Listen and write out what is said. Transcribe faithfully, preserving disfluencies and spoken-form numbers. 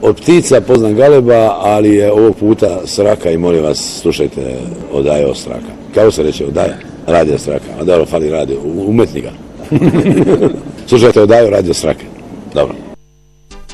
Od ptica poznam galeba, ali je ovog puta Sraka i molim vas, slušajte Odaje o Sraka. Kako se reče Odaja? Radio Sraka. A dobro, fali radio, umetnika. Slušajte Odaju Radio Srake. Dobro.